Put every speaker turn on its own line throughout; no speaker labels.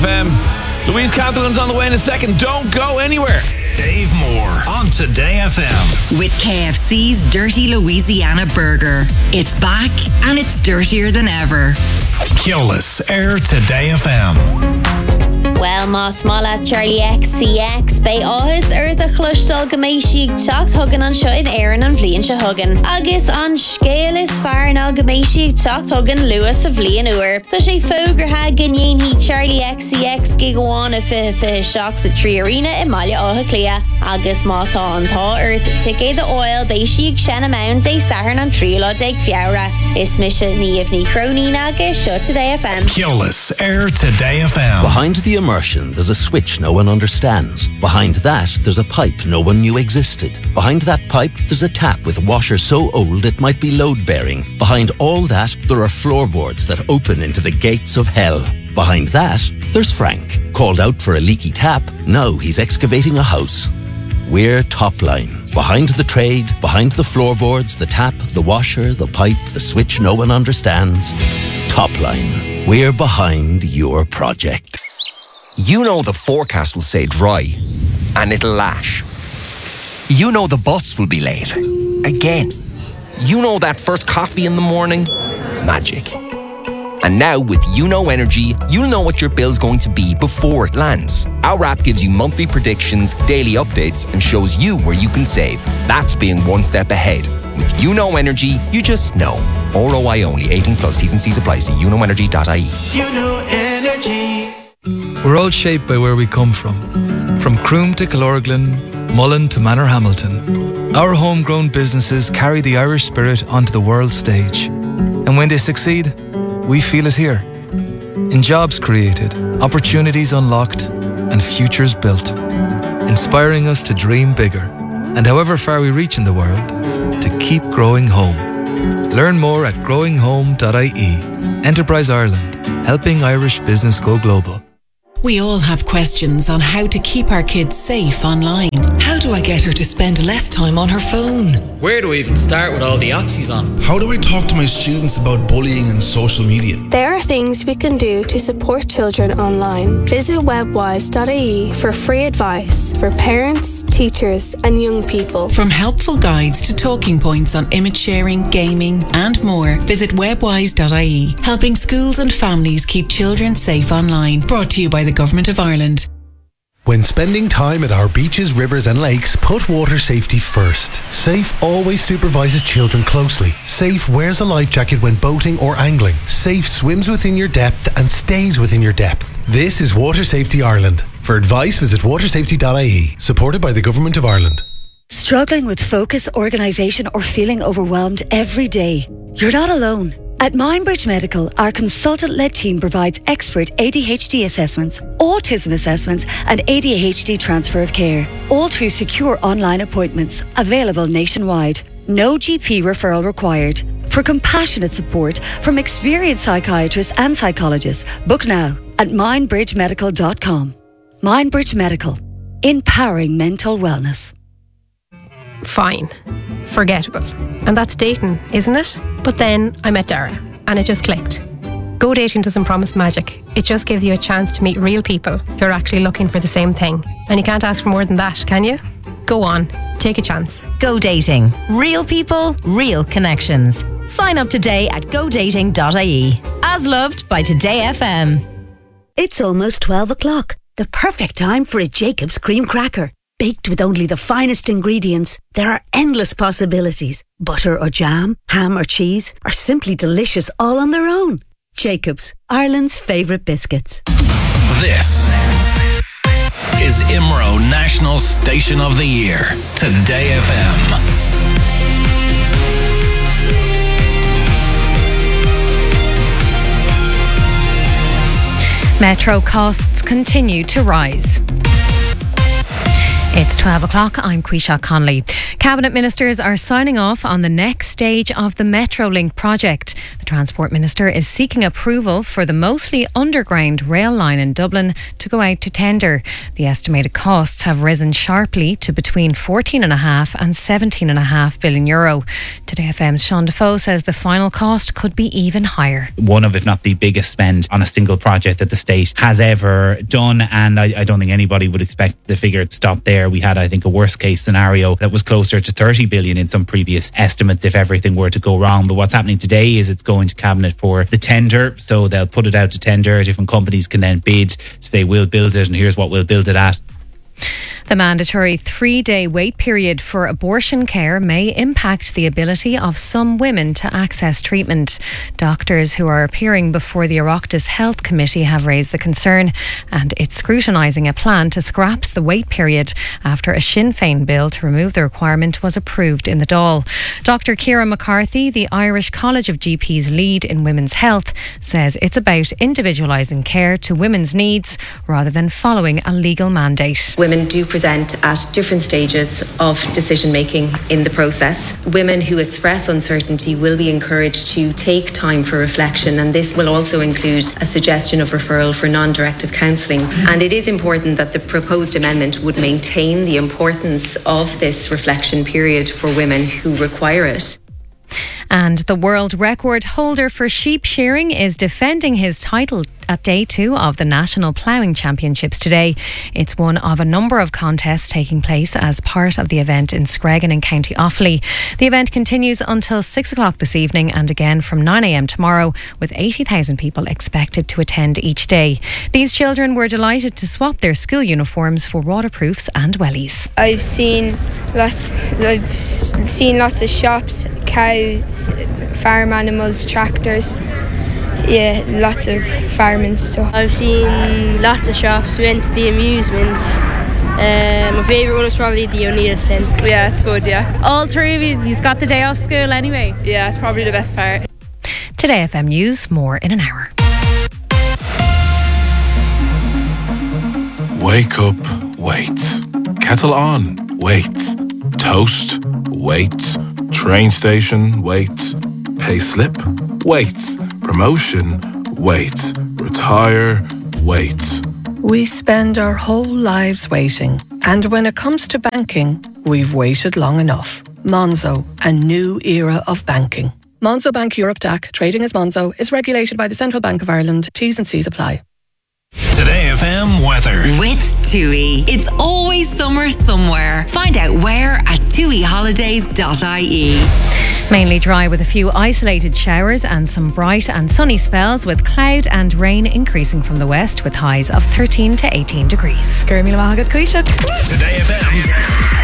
FM. Louise Cantillon's on the way in a second. Don't go anywhere.
Dave Moore on Today FM.
With KFC's Dirty Louisiana Burger. It's back and it's dirtier than ever.
Keolis, Air Today FM.
Well, Moss Mala, Charlie XCX, Bay Ahis, Ertha Chlustal, Gameshi, Talk Huggin on Shut Aaron and Vlian Shahuggin. Agus on Scales, Farna, Gameshi, Talk Huggin, Lewis of Vlian Uer. The Shay Foger Hagen, Yin He, Charlie XCX, Gigawan, if Shocks at Tree Arena, Emalia Ohaclea. Agus Mata on Thaw Earth, Tike the Oil, They Sheik Shanna Mound, Day Saharn and Trilo, Dig Fiaura. Ismisha Niavni Crony Naga, Shut Today FM.
Keolis, Air Today FM.
Behind the immersion, there's a switch no one understands. Behind that, there's a pipe no one knew existed. Behind that pipe, there's a tap with a washer so old it might be load-bearing. Behind all that, there are floorboards that open into the gates of hell. Behind that, there's Frank. Called out for a leaky tap, now he's excavating a house. We're Topline. Behind the trade, behind the floorboards, the tap, the washer, the pipe, the switch no one understands. Topline. We're behind your project.
You know the forecast will say dry, and it'll lash. You know the bus will be late. Again. You know that first coffee in the morning? Magic. And now with YouKnow Energy, you'll know what your bill's going to be before it lands. Our app gives you monthly predictions, daily updates, and shows you where you can save. That's being one step ahead. With YouKnow Energy, you just know. ROI only. 18 plus. T's and C's apply. See youknowenergy.ie.
YouKnow Energy.
We're all shaped by where we come from. From Croom to Killorglin, Mullen to Manorhamilton. Our homegrown businesses carry the Irish spirit onto the world stage. And when they succeed, we feel it here. In jobs created, opportunities unlocked, and futures built. Inspiring us to dream bigger. And however far we reach in the world, to keep growing home. Learn more at growinghome.ie. Enterprise Ireland, helping Irish business go global.
We all have questions on how to keep our kids safe online.
How do I get her to spend less time on her phone?
Where do I even start with all the apps he's on?
How do I talk to my students about bullying and social media?
There are things we can do to support children online. Visit webwise.ie for free advice for parents, teachers and young people.
From helpful guides to talking points on image sharing, gaming and more, visit webwise.ie, helping schools and families keep children safe online. Brought to you by the Government of Ireland.
When spending time at our beaches, rivers and lakes, put water safety first. Safe always supervises children closely. Safe wears a life jacket when boating or angling. Safe swims within your depth and stays within your depth. This is Water Safety Ireland. For advice, visit watersafety.ie. Supported by the Government of Ireland.
Struggling with focus, organisation or feeling overwhelmed every day? You're not alone. At Mindbridge Medical, our consultant-led team provides expert ADHD assessments, autism assessments and ADHD transfer of care, all through secure online appointments, available nationwide. No GP referral required. For compassionate support from experienced psychiatrists and psychologists, book now at mindbridgemedical.com. Mindbridge Medical, empowering mental wellness.
Fine. Forgettable. And that's dating, isn't it? But then I met Dara and it just clicked. Go Dating doesn't promise magic. It just gives you a chance to meet real people who are actually looking for the same thing. And you can't ask for more than that, can you? Go on. Take a chance.
Go Dating. Real people, real connections. Sign up today at godating.ie. As loved by Today FM.
It's almost 12 o'clock. The perfect time for a Jacob's cream cracker. Baked with only the finest ingredients, there are endless possibilities. Butter or jam, ham or cheese, or simply delicious all on their own. Jacob's, Ireland's favourite biscuits.
This is IMRO National Station of the Year. Today FM.
Metro costs continue to rise. It's 12 o'clock. I'm Quisha Connolly.
Cabinet ministers are signing off on the next stage of the Metrolink project. The Transport Minister is seeking approval for the mostly underground rail line in Dublin to go out to tender. The estimated costs have risen sharply to between 14.5 and 17.5 billion euro. Today FM's Sean Defoe says the final cost could be even higher.
One of, if not the biggest spend on a single project that the state has ever done, and I don't think anybody would expect the figure to stop there. We had, I think, a worst case scenario that was closer to 30 billion in some previous estimates if everything were to go wrong. But what's happening today is it's going to Cabinet for the tender, so they'll put it out to tender. Different companies can then bid, say we'll build it and here's what we'll build it at.
The mandatory 3-day wait period for abortion care may impact the ability of some women to access treatment. Doctors who are appearing before the Oireachtas Health Committee have raised the concern, and it's scrutinising a plan to scrap the wait period after a Sinn Féin bill to remove the requirement was approved in the Dáil. Dr. Ciara McCarthy, the Irish College of GPs lead in women's health, says it's about individualising care to women's needs rather than following a legal mandate.
Women do present at different stages of decision making in the process. Women who express uncertainty will be encouraged to take time for reflection, and this will also include a suggestion of referral for non-directive counselling. And it is important that the proposed amendment would maintain the importance of this reflection period for women who require it.
And the world record holder for sheep shearing is defending his title at day 2 of the National Ploughing Championships today. It's one of a number of contests taking place as part of the event in Screggan in County Offaly. The event continues until 6 o'clock this evening and again from 9 a.m. tomorrow, with 80,000 people expected to attend each day. These children were delighted to swap their school uniforms for waterproofs and wellies.
I've seen lots of shops, cows, farm animals, tractors. Yeah, lots of farming stuff.
I've seen lots of shops. We went to the amusement. My favourite one was probably the O'Neill's tent.
Yeah, it's good, yeah. All three of you've got the day off school anyway. Yeah, it's probably the best part.
Today FM News, more in an hour.
Wake up, wait. Kettle on, wait. Toast, wait. Train station, wait. Pay slip, wait. Promotion, wait. Retire, wait.
We spend our whole lives waiting. And when it comes to banking, we've waited long enough. Monzo, a new era of banking. Monzo Bank Europe DAC, trading as Monzo, is regulated by the Central Bank of Ireland. T's and C's apply.
Today FM weather.
With TUI. It's always summer somewhere. Find out where at tuiholidays.ie.
Mainly dry with a few isolated showers and some bright and sunny spells, with cloud and rain increasing from the west with highs of 13 to 18 degrees.
Today FM's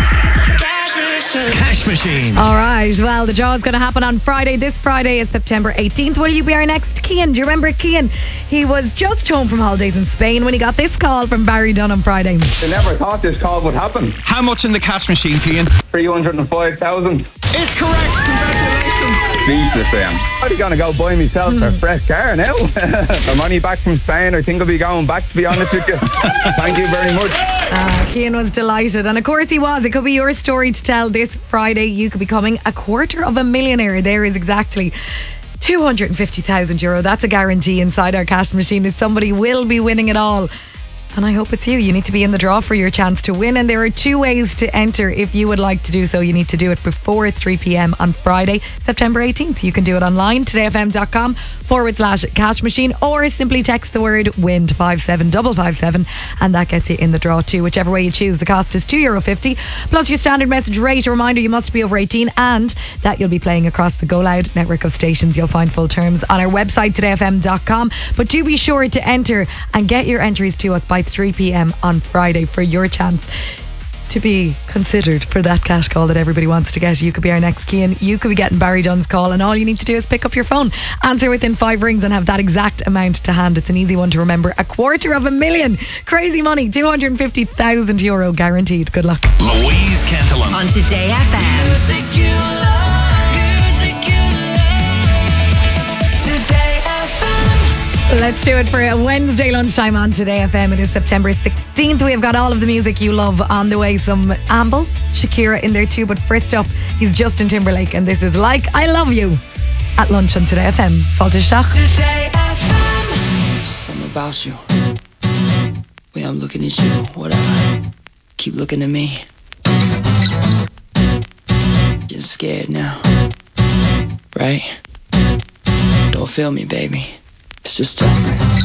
Cash Machine.
All right, well, the draw's going to happen on Friday. This Friday is September 18th. Will you be our next Cian? Do you remember Cian? He was just home from holidays in Spain when he got this call from Barry Dunn on Friday.
I never thought this call would happen.
How much in the Cash Machine, Cian?
305,000.
It's correct. Congratulations.
Jesus, I am. I'm going to go buy myself a fresh car now. I'm only back from Spain. I think I'll be going back, to be honest with you. Thank you very much.
Cian was delighted, and of course he was. It could be your story to tell this Friday. You could be becoming a quarter of a millionaire. There is exactly 250,000 euro. That's a guarantee inside our cash machine. Is somebody will be winning it all. And I hope it's you. You need to be in the draw for your chance to win. And there are 2 ways to enter if you would like to do so. You need to do it before 3 p.m. on Friday, September 18th. You can do it online, todayfm.com/cash machine, or simply text the word WIN to 57557, and that gets you in the draw too. Whichever way you choose, the cost is €2.50 plus your standard message rate. A reminder, you must be over 18 and that you'll be playing across the Go Loud network of stations. You'll find full terms on our website, todayfm.com. But do be sure to enter and get your entries to us by 3 p.m. on Friday for your chance to be considered for that cash call that everybody wants to get. You could be our next Cian. You could be getting Barry Dunn's call, and all you need to do is pick up your phone, answer within 5 rings, and have that exact amount to hand. It's an easy one to remember. $250,000. Crazy money. 250,000 euro guaranteed. Good luck.
Louise Cantillon
on Today FM.
Music you love, music you love. Today FM.
Let's do it for a Wednesday lunchtime on Today FM. It is September 16th. We have got all of the music you love on the way. Some Amble, Shakira in there too. But first up, he's Justin Timberlake, and this is Like I Love You at lunch on Today FM. Falterstach.
Today FM. Just something about you. Way I'm looking at you. Whatever. Keep looking at me. Getting scared now. Right? Don't feel me, baby. It's just Justin.